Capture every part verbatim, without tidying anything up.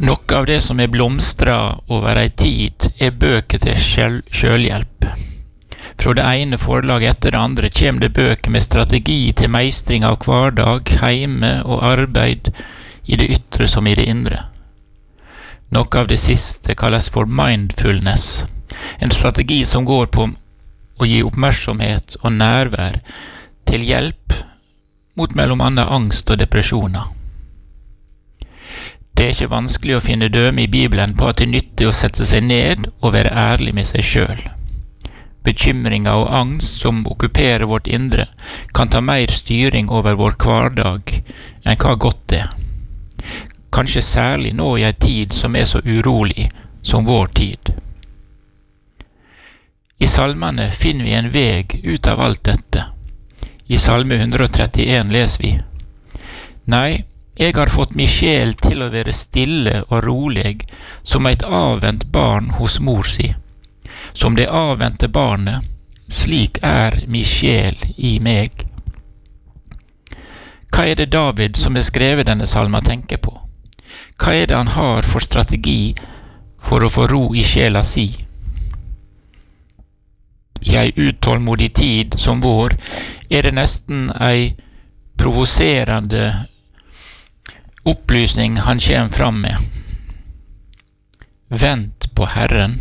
Noe av det som er blomstra over ei tid, er bøker til sjøl- sjølhjelp. Fra det ene forlaget etter det andre kommer det bøker med strategi til meistring av hverdag, heime og arbeid, i det ytre som i det indre. Noe av det siste kalles for mindfulness, en strategi som går på å gi oppmerksomhet og nærvær til hjelp mot mellom annet angst og depresjoner. Det er ikke vanskelig å finne døme i Bibelen på at det er nyttig å sette seg ned og være ærlig med seg selv. Bekymringer og angst som okkuperer vårt indre kan ta mer styring over vår hverdag enn hva godt er. Kanskje særlig nå i en tid som er så urolig som vår tid. I salmene finner vi en veg ut av alt dette. I salme one thirty-one leser vi: Nei, jeg har fått min sjel til å være stille og rolig som et avvent barn hos mor si. Som det avvente barnet, slik er min sjel i meg. Hva er det David som har skrevet denne salmen tenker på? Hva er det han har for strategi for å få ro i sjela si? I ei utålmodig tid som vår er det nesten ei provoserende opplysning han kommer fram med. Vent på Herren.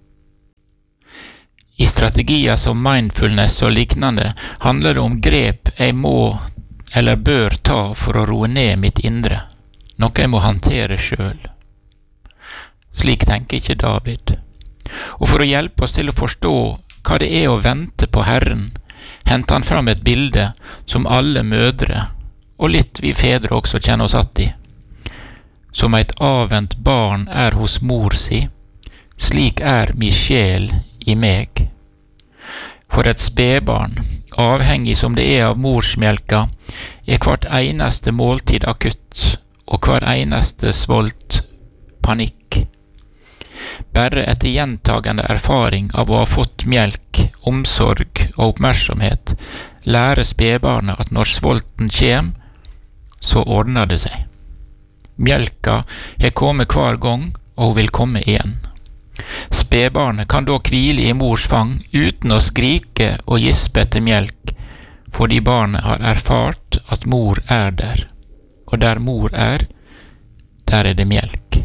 I strategier som mindfulness og liknande handler det om grep jeg må eller bør ta for å roe ned mitt indre, noe jeg må håndtere selv. Slik tenker ikke David. Og for å hjelpe oss til å forstå hva det er å vente på Herren, henter han fram et bilde som alle mødre, og litt vi fedre også kjenner oss att i. Som et avvent barn er hos mor si, slik er min sjel i meg. For et spedbarn, avhengig som det er av morsmjelka, er hvert eneste måltid akutt, og hver eneste svolt panikk. Bare etter gjentagende erfaring av å ha fått melk, omsorg og oppmerksomhet, lærer spedbarnet at når svolten kjem, så ordner det seg. Mjelka har kommet hver gang, og hun vil komme igjen. Spedbarnet kan da hvile i mors fang uten å skrike og gispe etter mjelk, fordi barnet har erfart at mor er der, og der mor er, der er det mjelk.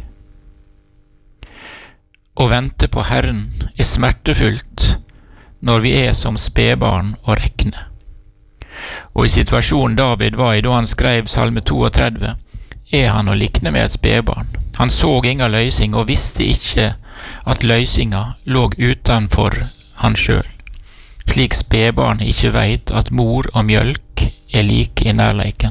Å vente på Herren er smertefullt når vi er som spedbarn og rekne. Og i situasjonen David var i da han skrev salme thirty-two, er han å likne med et spedbarn. Han så inga løysing og visste ikke at løysinga lå utenfor han sjøl, slik spedbarn ikke veit at mor og mjølk er like i nærleiken.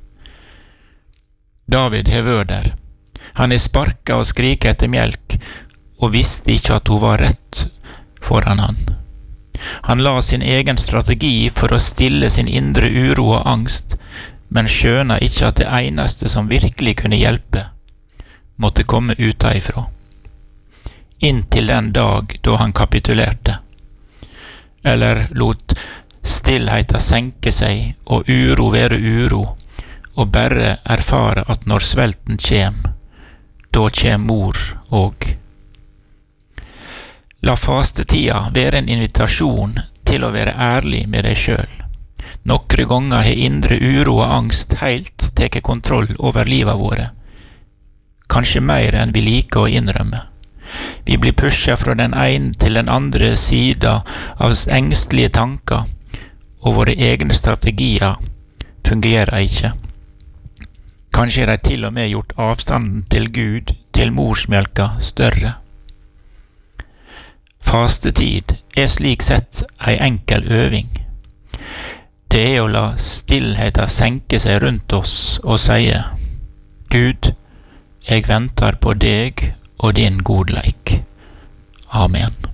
David har vært der. Han er sparka og skriket etter mjølk, og visste ikke at hun var rett foran han. Han la sin egen strategi for å stille sin indre uro og angst, men skjøna ikke at det eneste som virkelig kunne hjelpe, måtte komme utenfra. Inntil den dag da han kapitulerte, eller lot stillheten senke seg og uro være uro, og bare erfare at når svelten kjem, da kjem mor og. La fastetida være en invitasjon til å være ærlig med deg sjøl. Nokre ganger har indre uro og angst heilt teke kontroll over livet våre. Kanskje mer enn vi liker å innrømme. Vi blir pushet fra den ene til den andre sida av engstelige tanker, og våre egne strategier fungerer ikke. Kanskje er de til og med gjort avstanden til Gud, til morsmjelka, større. Fastetid er slik sett ei enkel øving. Det er å la stillheten senke seg rundt oss og sie: Gud, jeg venter på deg og din godleik. Amen.